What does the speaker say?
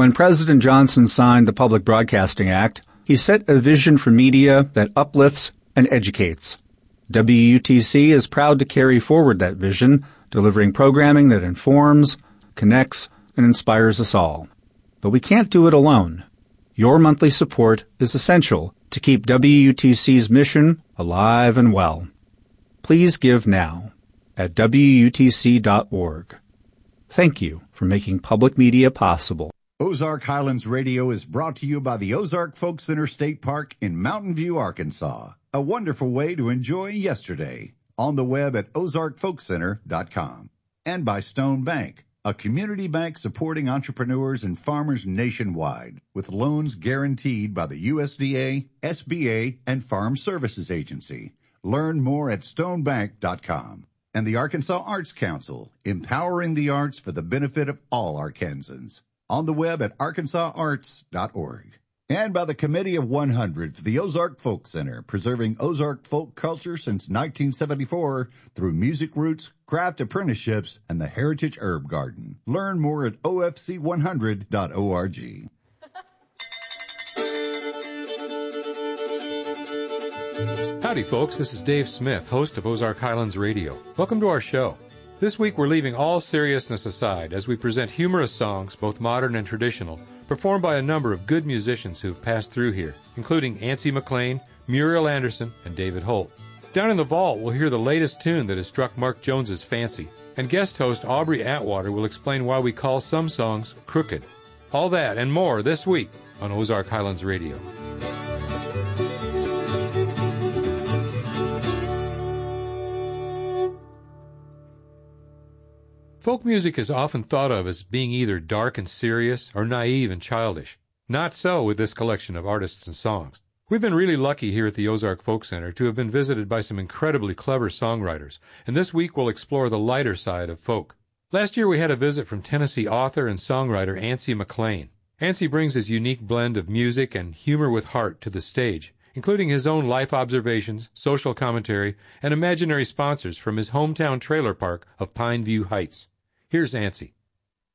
When President Johnson signed the Public Broadcasting Act, he set a vision for media that uplifts and educates. WUTC is proud to carry forward that vision, delivering programming that informs, connects, and inspires us all. But we can't do it alone. Your monthly support is essential to keep WUTC's mission alive and well. Please give now at WUTC.org. Thank you for making public media possible. Ozark Highlands Radio is brought to you by the Ozark Folk Center State Park in Mountain View, Arkansas. A wonderful way to enjoy yesterday. On the web at ozarkfolkcenter.com. And by Stone Bank, a community bank supporting entrepreneurs and farmers nationwide with loans guaranteed by the USDA, SBA, and Farm Services Agency. Learn more at stonebank.com. And the Arkansas Arts Council, empowering the arts for the benefit of all Arkansans. On the web at arkansasarts.org. And by the Committee of 100 for the Ozark Folk Center, preserving Ozark folk culture since 1974 through music roots, craft apprenticeships, and the Heritage Herb Garden. Learn more at ofc100.org. Howdy, folks. This is Dave Smith, host of Ozark Highlands Radio. Welcome to our show. This week we're leaving all seriousness aside as we present humorous songs, both modern and traditional, performed by a number of good musicians who've passed through here, including Antsy McLean, Muriel Anderson, and David Holt. Down in the vault, we'll hear the latest tune that has struck Mark Jones's fancy, and guest host Aubrey Atwater will explain why we call some songs crooked. All that and more this week on Ozark Highlands Radio. Folk music is often thought of as being either dark and serious or naive and childish. Not so with this collection of artists and songs. We've been really lucky here at the Ozark Folk Center to have been visited by some incredibly clever songwriters, and this week we'll explore the lighter side of folk. Last year we had a visit from Tennessee author and songwriter Antsy McLean. Antsy brings his unique blend of music and humor with heart to the stage, including his own life observations, social commentary, and imaginary sponsors from his hometown trailer park of Pine View Heights. Here's Antsy.